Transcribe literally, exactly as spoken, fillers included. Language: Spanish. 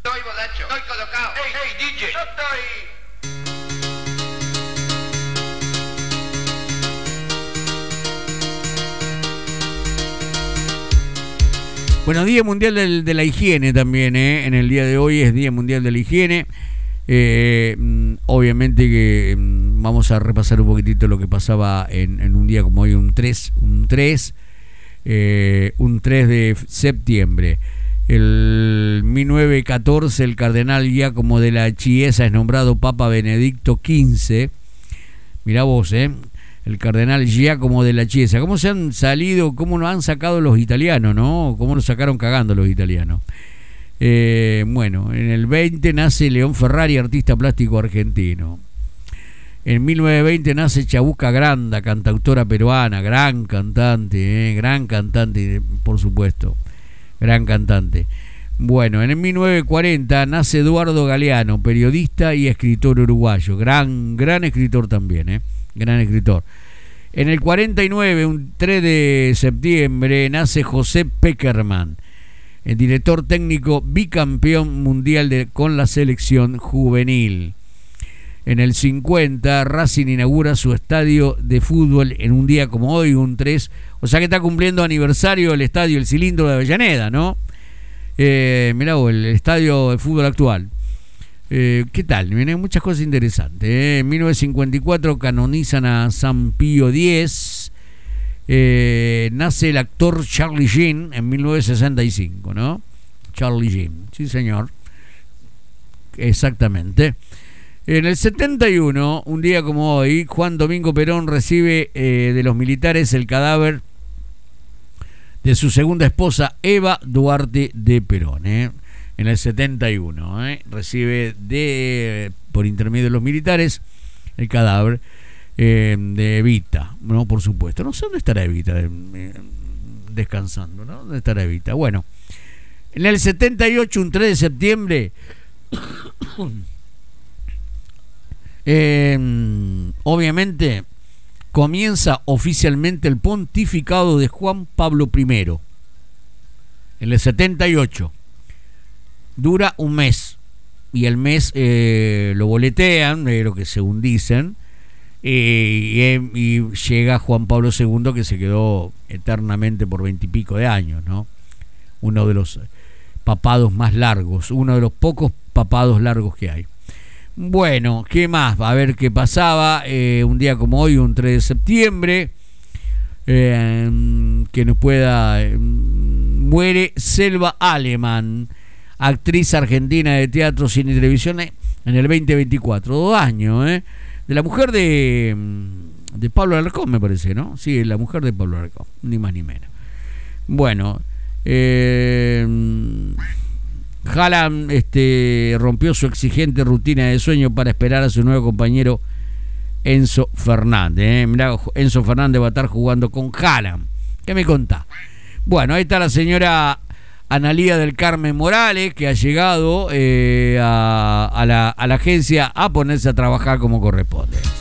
Estoy borracho, estoy colocado. Hey, hey, D J, yo estoy... Bueno, Día Mundial del, de la Higiene también, ¿eh? En el día de hoy es Día Mundial de la Higiene. Eh, obviamente que vamos a repasar un poquitito lo que pasaba en, en un día como hoy, un tres, un tres, eh, un tres de septiembre. El mil novecientos catorce, el cardenal Giacomo della Chiesa es nombrado Papa Benedicto quince. Mirá vos, ¿eh? El cardenal Giacomo della Chiesa. ¿Cómo se han salido, cómo nos han sacado los italianos, no? ¿Cómo nos sacaron cagando los italianos? Eh, bueno, en el veinte nace León Ferrari, artista plástico argentino. En mil novecientos veinte nace Chabuca Granda, cantautora peruana, gran cantante, eh, gran cantante, por supuesto, gran cantante. Bueno, en el mil novecientos cuarenta nace Eduardo Galeano, periodista y escritor uruguayo, gran, gran escritor también, eh, gran escritor. En el cuarenta y nueve, un tres de septiembre, nace José Peckerman, el director técnico bicampeón mundial de, con la selección juvenil. En el cincuenta, Racing inaugura su estadio de fútbol en un día como hoy, un tres, o sea que está cumpliendo aniversario el estadio El Cilindro de Avellaneda, ¿no? Eh, mirá vos, el estadio de fútbol actual. Eh, ¿Qué tal? Miren, muchas cosas interesantes. ¿eh? En mil novecientos cincuenta y cuatro canonizan a San Pío X. Eh, nace el actor Charlie Sheen en mil novecientos sesenta y cinco, ¿no? Charlie Sheen, sí señor. Exactamente. En el setenta y uno, un día como hoy, Juan Domingo Perón recibe eh, de los militares el cadáver de su segunda esposa, Eva Duarte de Perón, ¿eh? En el setenta y uno, ¿eh? Recibe de por intermedio de los militares el cadáver eh, de Evita, ¿no? Por supuesto. No sé dónde estará Evita, eh, descansando, ¿no? ¿Dónde estará Evita? Bueno, en el setenta y ocho, un tres de septiembre, eh, obviamente comienza oficialmente el pontificado de Juan Pablo primero. En el setenta y ocho. Dura un mes. Y el mes eh, lo boletean, eh, lo que según dicen. Eh, y, y llega Juan Pablo segundo, que se quedó eternamente por veintipico de años, ¿no? Uno de los papados más largos. Uno de los pocos papados largos que hay. Bueno, ¿qué más? A ver qué pasaba. Eh, un día como hoy, un tres de septiembre, eh, que nos pueda... Eh, muere Selva Aleman, actriz argentina de teatro, cine y televisión, en el veinte veinticuatro. Dos años, ¿eh? De la mujer de, de Pablo Alarcón, me parece, ¿no? Sí, la mujer de Pablo Alarcón, ni más ni menos. Bueno, eh... Haaland este, rompió su exigente rutina de sueño para esperar a su nuevo compañero Enzo Fernández. ¿eh? Mirá, Enzo Fernández va a estar jugando con Haaland. ¿Qué me contá? Bueno, ahí está la señora Analía del Carmen Morales, que ha llegado eh, a, a, la, a la agencia a ponerse a trabajar como corresponde.